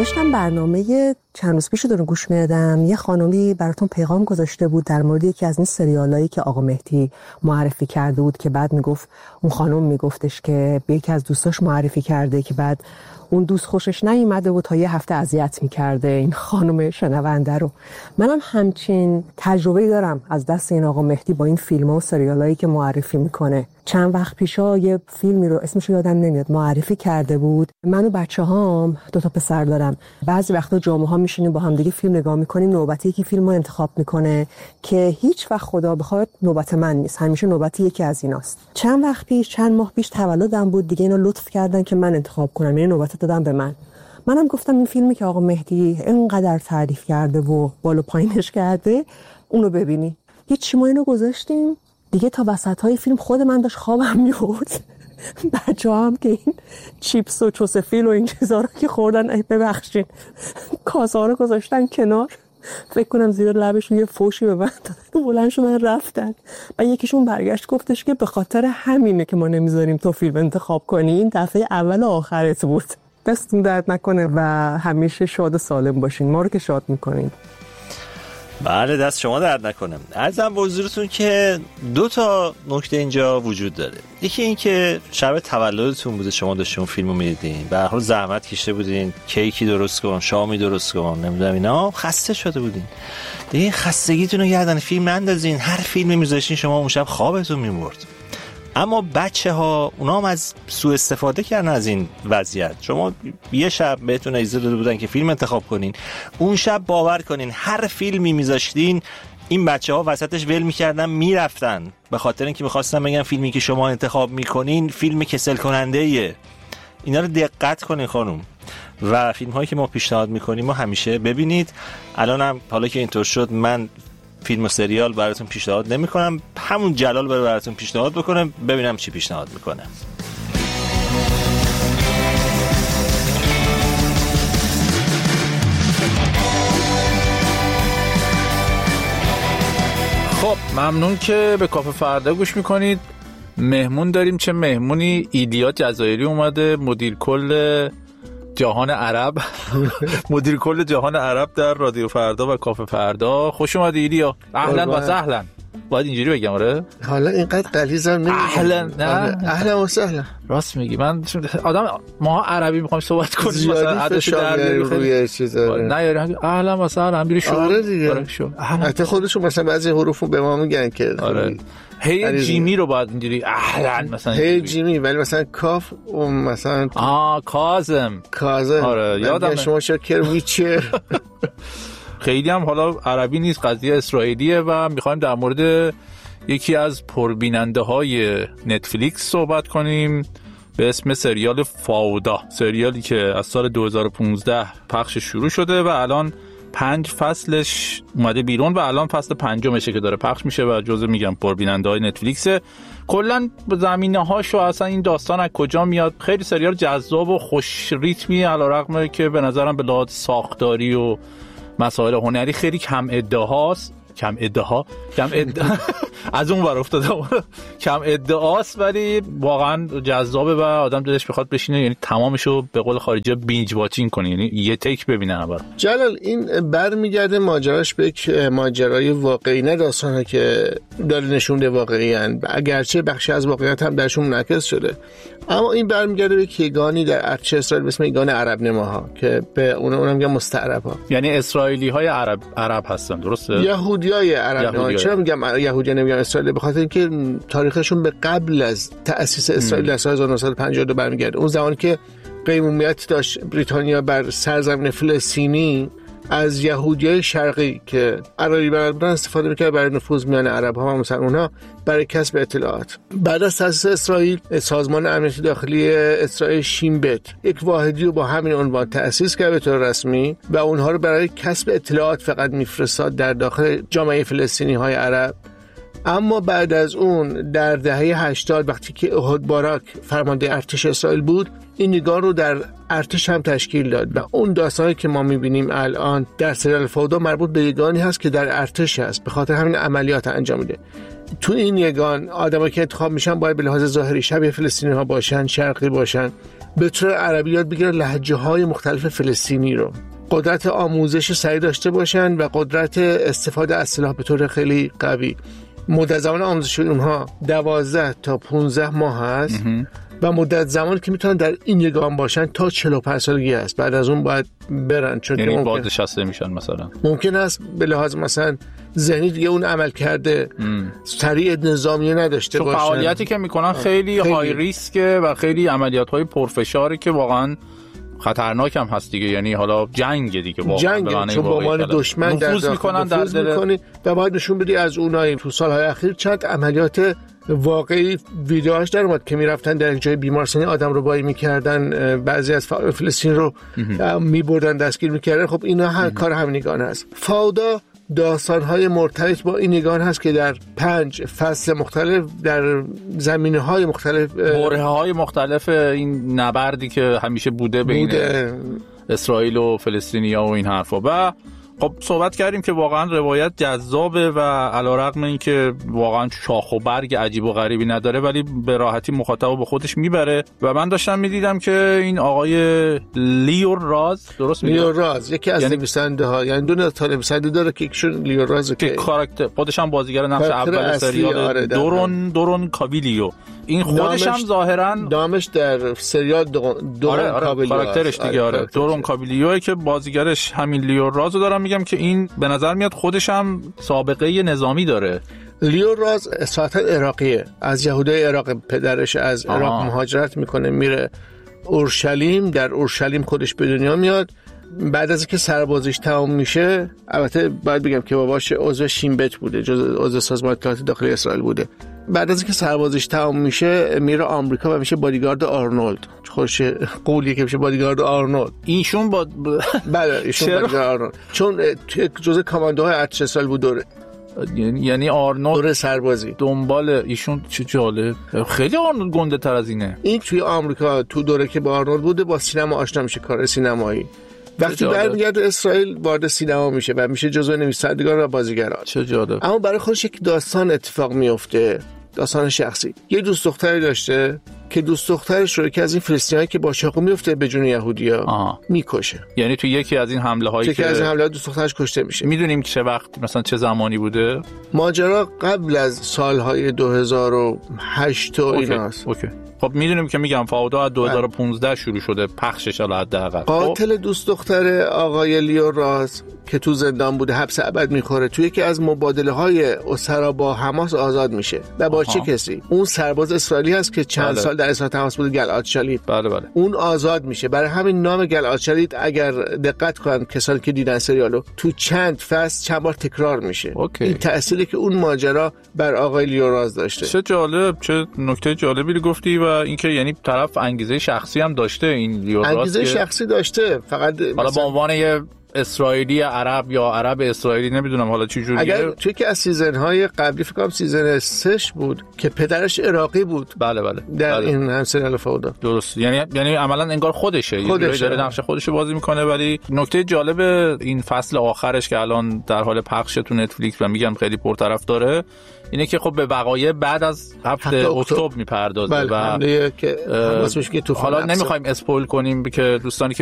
داشتم برنامه چند روز پیش رو گوش میدادم، یه خانومی براتون پیغام گذاشته بود در مورد یکی از این سریالایی که آقا مهدی معرفی کرده بود که بعد میگفت اون خانم میگفتش که به یکی از دوستاش معرفی کرده که بعد اون دوست خوشش نیومده بود تا یه هفته اذیت میکرده این خانم شنونده رو. منم همچین تجربه‌ای دارم از دست این آقا مهدی با این فیلم‌ها و سریالایی که معرفی میکنه. چند وقت پیشا یه فیلمی رو اسمش یادم نمیاد معرفی کرده بود. من و بچه‌هام 2 تا پسر دارم، بعضی وقتا جمعه‌ها میشینیم با هم دیگه فیلم نگاه میکنیم، نوبتی یکی فیلمو انتخاب میکنه که هیچ وقت خدا بخواد نوبت من نیست، همیشه نوبتی یکی از ایناست. چند وقت پیش، چند ماه پیش تولدم بود دیگه، اینا لطف کردن که من انتخاب کنم، یعنی نوبت دادن به منم گفتم این فیلمی که آقا مهدی اینقدر تعریف کرده و بالا پایینش کرده اونو ببینی. هیچ ما اینو گذاشتیم دیگه، تا وسط‌های فیلم خود من داشت خوابم می‌برد. بچه‌ها هم که این چیپس و چوسفیل و این چیزا رو که خوردن، ببخشید کاسه‌ها رو گذاشتن کنار، فکر کنم زیر لبشون یه فوشی به من دادن، بلند شدن رفتن. و یکیشون برگشت گفتش که به خاطر همینه که ما نمیذاریم تو فیلم انتخاب کنی، این دفعه اول و آخرت بود. دستتون درد نکنه و همیشه شاد و سالم باشین، ما رو که شاد میکنین. بله دست شما درد نکنه. عرضم به حضورتون که 2 تا نکته اینجا وجود داره. یکی این که شب تولدتون بوده، شما داشتین اون فیلمو میدیدین، به هر حال زحمت کشیده بودین، کیکی درست کن، شامی درست کن، نمیدونم اینا، خسته شده بودین دیگه. خستگیتون رو گردن فیلم نندازین، هر فیلمی میذاشتین شما اون شب خوابتون میبرد. اما بچه‌ها اونا هم از سوء استفاده کردن از این وضعیت. شما یه شب بهتون اجازه داده بودن که فیلم انتخاب کنین، اون شب باور کنین هر فیلمی میذاشتین این بچه‌ها وسطش ول می‌کردن میرفتن، به خاطر اینکه می‌خواستن بگن فیلمی که شما انتخاب می‌کنین فیلم کسل کننده‌ایه. اینا رو دقت کنین خانم. و فیلم‌هایی که ما پیشنهاد می‌کنیم ما همیشه ببینید. الانم حالا که اینطور شد من فیلم و سریال براتون پیشنهاد نمی‌کنم، همون جلال براتون پیشنهاد بکنم، ببینم چی پیشنهاد می‌کنه. خب ممنون که به کافه فردا گوش میکنید. مهمون داریم، چه مهمونی، ایلیا جزایری اومده، مدیر کل جهان عرب مدیر کل جهان عرب در رادیو فردا و کافه فردا. خوش اومدی ایلیا. اهلا و سهلا. باید اینجوری بگم آره؟ حالا اینقدر غلیظم نمیگم. اهلا نه اهلا و سهلا. راست میگی. من آدم ما عربی میخوایم صحبت کنیم مثلا عادت در روی چیزا نه یاری اهلا و سهلا بیری شو. آره دیگه. حتی خودشون مثلا بعضی حروفو به ما میگن که آره هی جیمی رو باید اینجوری اهلا مثلا هی جیمی، ولی مثلا کاف و مثلا کاظم آره یادم شما شکر ویچر. خیلی هم حالا عربی نیست، قضیه اسرائیلیه و میخوایم در مورد یکی از پربیننده های نتفلیکس صحبت کنیم به اسم سریال فاودا. سریالی که از سال 2015 پخش شروع شده و الان 5 فصلش اومده بیرون و الان فصل 5مشه که داره پخش میشه و جزو میگم پربیننده های نتفلیکسه. کلن زمینه هاشو اصلا این داستان از کجا میاد، خیلی سریال جذاب و خوش ریتمی علیرغم که به نظرم به لحاظ ساختاری و مسائل هنری خیلی کم ادعاست. از اون ور افتادم کم ادعاست، ولی واقعا جذابه و آدم دلش بخواد بشینه، یعنی تمامشو به قول خارجی بینج واچینگ کنه، یعنی یه تیک ببینه اول. جلال این برمیگرده ماجراش به یک ماجرای واقعی، نه داستانه که داره نشونده واقعی ان، اگرچه بخشی از واقعیت هم درشون منعکس شده، اما این برمیگرده به کیگانی در ارتش اسرائیل به اسم کیگان عرب نماها که به اونم میگن مستعرب‌ها، یعنی اسرائیلی های عرب هستن، درسته؟ یهودیای عرب نماها. چرا میگم یهودی نمیگم اسرائیل؟ به خاطر اینکه تاریخشون به قبل از تأسیس اسرائیل در سال 1952 برمیگرده. اون زمانی که قیمومیت داشت بریتانیا بر سرزمین فلسطینی، از یهودیای شرقی که عربی بلد بودن استفاده میکرد برای نفوذ میان عرب ها و مثلا اونها برای کسب اطلاعات. بعد از تأسیس اسرائیل، سازمان امنیت داخلی اسرائیل شین بت یک واحدی رو با همین عنوان تأسیس کرد به طور رسمی و اونها رو برای کسب اطلاعات فقط میفرستاد در داخل جامعه فلسطینی های عرب. اما بعد از اون در دهه 80 وقتی که احد باراک فرمانده ارتش اسرائیل بود، این نگاه رو در ارتش هم تشکیل داد و اون داستانی که ما می‌بینیم الان در سریال فاودا مربوط به یگانی هست که در ارتش هست، به خاطر همین عملیات انجام میده. تو این یگان آدمایی که انتخاب میشن باید به لحاظ ظاهری شبیه فلسطینی‌ها باشن، شرقی باشن، به طور عربی یاد بگیرن لهجه‌های مختلف فلسطینی رو، قدرت آموزش سریع داشته باشن و قدرت استفاده از سلاح به طور خیلی قوی. مدت زمان آموزش اونها 12 تا 15 ماه هست و مدت زمانی که میتونن در این یگان باشن تا 45 سالگی هست. بعد از اون باید برن، چون یعنی بازنشسته میشن. مثلا ممکن است به لحاظ مثلا ذهنی دیگه اون عمل کرده سریع نظامی نداشته باشن. فعالیتی که میکنن خیلی های ریسکه و خیلی عملیات‌های پرفشاری که واقعا خطرناک هم هست دیگه. یعنی حالا جنگ دیگه، واقعا جنگ، چون با عنوان دشمن در نفوذ میکنن در دل و باید نشون بدی از اونایی. تو سالهای اخیر چند عملیات واقعی ویدیوهاش در اومد که میرفتن در یک جای بیمارستانی آدم رو بایی میکردن، بعضی از فلسطین رو میبردن دستگیر میکردن. خب اینا کار همینگان هست. فودا داستان‌های مرتبط با این نگاه هست که در 5 فصل مختلف در زمینه‌های مختلف، برهه‌های مختلف این نبردی که همیشه بوده بین اسرائیل و فلسطینی‌ها و این حرفا. و خب صحبت کردیم که واقعا روایت جذابه و علیرغم اینکه واقعا شاخ و برگ عجیب و غریبی نداره ولی به راحتی مخاطب به خودش میبره. و من داشتم میدیدم که این آقای لیو راز، درست میگم؟ لیو راز یکی از نویسنده ها، یعنی دو تا نویسنده داره که یکشون لیو راز که کاراکتر خودش هم بازیگر نقش اول سریال دورون کاویلیو. این خودش هم ظاهرا دامش در سریال دورون کاویلیو کاراکترش دیگه. دورون کاویلیو که بازیگرش همین لیو رازو دارم میگم که این به نظر میاد خودش هم سابقه نظامی داره. لیو راز اصالتا عراقیه، از یهودای عراق. پدرش از عراق مهاجرت میکنه میره اورشلیم، در اورشلیم خودش به دنیا میاد. بعد از اینکه سربازیش تمام میشه، البته باید بگم که باباش عضو شین بت بوده، عضو سازمان اطلاعات داخلی اسرائیل بوده. بعد از اینکه سربازیش تمام میشه میره آمریکا و میشه بادیگارد آرنولد. خوش قولیه که میشه بادیگارد آرنولد. ایشون بله ایشون بادیگارد آرنولد، چون جزء کاماندوهای ارتش اسرائیل بود دوره. یعنی آرنولد دوره سربازی دنبال ایشون. چه جالب، خیلی آرنولد گنده تر از اینه. این توی آمریکا تو دوره که با آرنولد بوده با سینما آشنا میشه، کار سینمایی. وقتی برمیگرده اسرائیل وارد سینما میشه و میشه جزو نویسندگان و بازیگران. چه جالب. اما برای خودش یک داستان اتفاق میفته، داستان شخصی. یه دوست دختری داشته که دوست دخترش رو که از این فلسطینیایی که با چاقو میفته به جون یهودیا میکشه. یعنی تو یکی از این حمله هایی که از این حمله دوست دخترش کشته میشه. میدونیم که چه وقت مثلا چه زمانی بوده ماجرا؟ قبل از سالهای 2008 و ایناست. اوکی. خب میدونیم که میگم فاودا از 2015 شروع شده پخشش حداقل. قاتل دوست دختر آقای لیو راز که تو زندان بوده حبس ابد میخوره، توی یکی از مبادله‌های اسرا با حماس آزاد میشه. و با چه کسی؟ اون سرباز اسرائیلی هست که چند سال در اسرائیل تماس بوده، گلعاد شالیت. بله. اون آزاد میشه. برای همین نام گلعاد شالیت اگر دقت کنن کسانی که دیدن سریالو، تو چند فصل چند بار تکرار میشه. این تأثیری که اون ماجرا بر آقای لیو راز داشته. چه جالب، چه نکته جالبی گفتی. و اینکه یعنی طرف انگیزه شخصی هم داشته، این لیو راز انگیزه شخصی داشته، فقط حالا به عنوان اسرائیلی عرب یا عرب اسرائیلی نمیدونم حالا چه جوریه. اگر توی که از سیزن‌های قبلی فکر کنم سیزن 3 بود که پدرش عراقی بود. بله. در این هم سریال فودا. درست. یعنی عملاً انگار خودشه. داره نقش خودش بازی میکنه. ولی نکته جالب این فصل آخرش که الان در حال پخش تو نتفلیکس و میگم خیلی پرطرفداره اینه که خب به وقایع بعد از 7 اکتبر میپردازه. و که حالا نمیخوایم اسپویل کنیم که دوستانی که